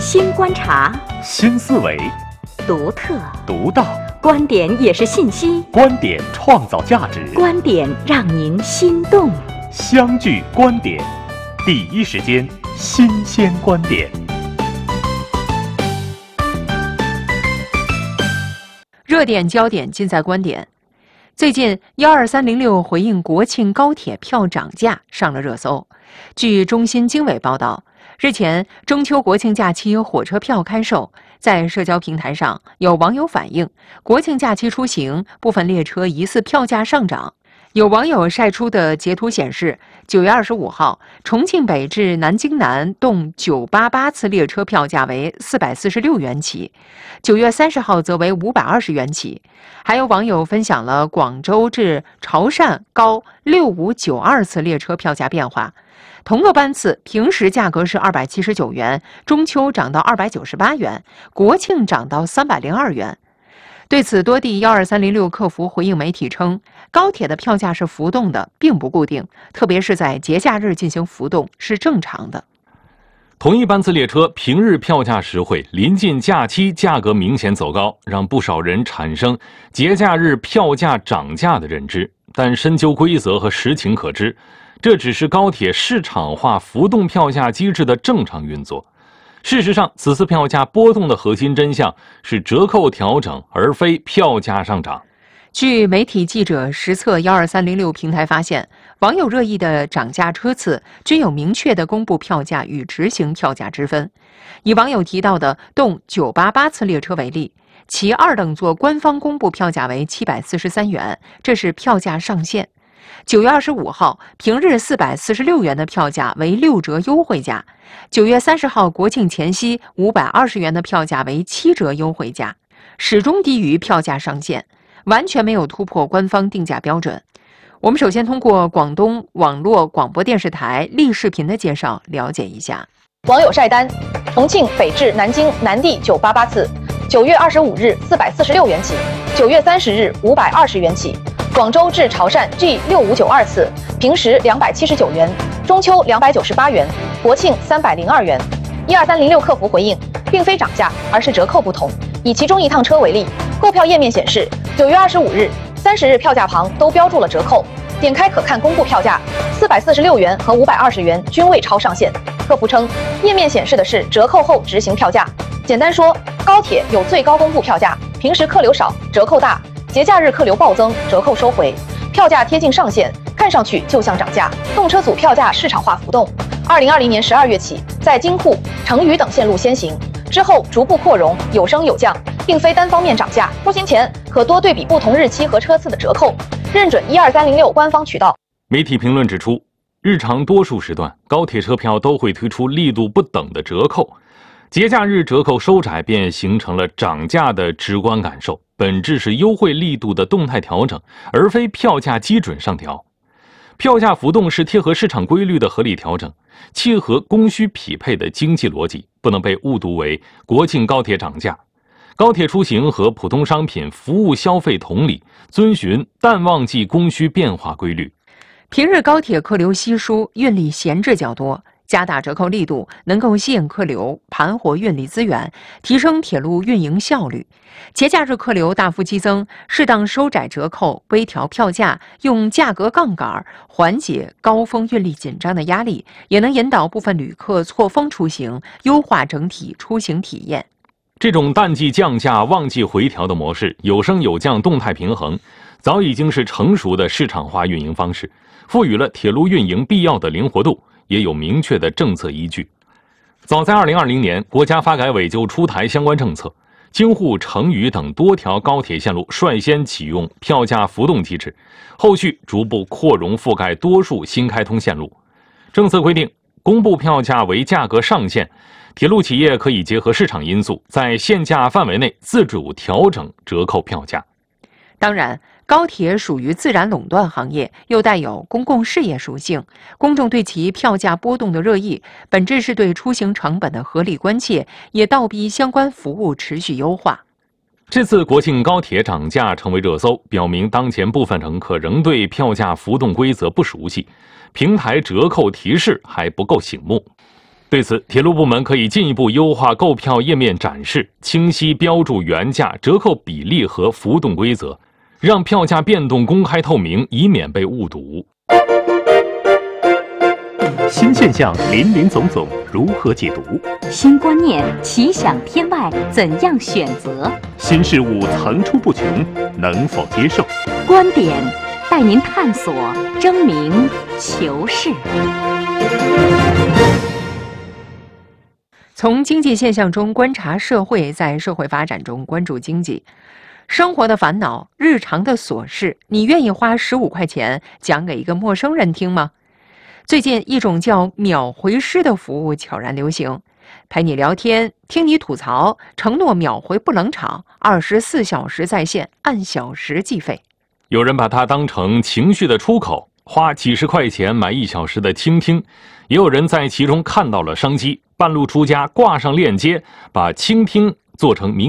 新观察， 新思维， 独特、 独到， 观点也是信息， 观点创造价值， 观点让您心动。 相聚观点，第一时间新鲜观点。 热点焦点尽在观点。最近12306回应国庆高铁票涨价上了热搜。据中新经纬报道，日前中秋国庆假期火车票开售，在社交平台上有网友反映，国庆假期出行部分列车疑似票价上涨。有网友晒出的截图显示，9月25号，重庆北至南京南动988次列车票价为446元起，9月30号则为520元起。还有网友分享了广州至潮汕高6592次列车票价变化。同个班次，平时价格是279元，中秋涨到298元，国庆涨到302元。对此，多地12306客服回应媒体称，高铁的票价是浮动的，并不固定，特别是在节假日进行浮动是正常的。 同一班次列车平日票价实惠，临近假期价格明显走高，让不少人产生节假日票价涨价的认知。但深究规则和实情可知，这只是高铁市场化浮动票价机制的正常运作。事实上，此次票价波动的核心真相是折扣调整，而非票价上涨。 据媒体记者实测12306平台发现，网友热议的涨价车次均有明确的公布票价与执行票价之分。以网友提到的动988次列车为例，其二等座官方公布票价为743元，这是票价上限。9月25号，平日446元的票价为6折优惠价；9月30号国庆前夕520元的票价为7折优惠价，始终低于票价上限，完全没有突破官方定价标准。我们首先通过广东网络广播电视台立视频的介绍了解一下。 网友晒单，重庆北至南京南地988次，9月25日446元起，9月30日520元起。广州至潮汕 G6592次，平时279元，中秋298元，国庆302元。12306客服回应，并非涨价，而是折扣不同。以其中一趟车为例，购票页面显示9月25日、30日票价旁都标注了折扣，点开可看公布票价，446元和520元均未超上限。客服称，页面显示的是折扣后执行票价。简单说，高铁有最高公布票价，平时客流少，折扣大。节假日客流暴增，折扣收回，票价贴近上限，看上去就像涨价。动车组票价市场化浮动，2020年12月起，在京沪、成渝等线路先行，之后逐步扩容，有升有降，并非单方面涨价。出行前可多对比不同日期和车次的折扣，认准12306官方渠道。 媒体评论指出，日常多数时段，高铁车票都会推出力度不等的折扣，节假日折扣收窄便形成了涨价的直观感受。本质是优惠力度的动态调整，而非票价基准上调。票价浮动是贴合市场规律的合理调整，契合供需匹配的经济逻辑，不能被误读为国庆高铁涨价。高铁出行和普通商品服务消费同理，遵循淡旺季供需变化规律。 平日高铁客流稀疏，运力闲置较多，加大折扣力度，能够吸引客流，盘活运力资源，提升铁路运营效率。节假日客流大幅激增，适当收窄折扣，微调票价，用价格杠杆缓解高峰运力紧张的压力，也能引导部分旅客错峰出行，优化整体出行体验。 这种淡季降价、旺季回调的模式，有升有降，动态平衡，早已经是成熟的市场化运营方式，赋予了铁路运营必要的灵活度，也有明确的政策依据。早在2020年，国家发改委就出台相关政策，京沪、成渝等多条高铁线路率先启用票价浮动机制，后续逐步扩容覆盖多数新开通线路。政策规定，公布票价为价格上限，铁路企业可以结合市场因素，在限价范围内自主调整折扣票价。 当然，高铁属于自然垄断行业，又带有公共事业属性，公众对其票价波动的热议，本质是对出行成本的合理关切，也倒逼相关服务持续优化。 这次国庆高铁涨价成为热搜，表明当前部分乘客仍对票价浮动规则不熟悉，平台折扣提示还不够醒目。 对此，铁路部门可以进一步优化购票页面展示，清晰标注原价、折扣比例和浮动规则，让票价变动公开透明，以免被误读。 新现象林林总总，如何解读？ 新观念奇想天外，怎样选择？ 新事物层出不穷，能否接受？ 观点带您探索、争名求是。 从经济现象中观察社会，在社会发展中关注经济。生活的烦恼、日常的琐事，你愿意花15块钱讲给一个陌生人听吗？最近，一种叫秒回师的服务悄然流行，陪你聊天，听你吐槽，承诺秒回不冷场，24小时在线，按小时计费。 有人把它当成情绪的出口，花几十块钱买1小时的倾听；也有人在其中看到了商机，半路出家，挂上链接，把倾听做成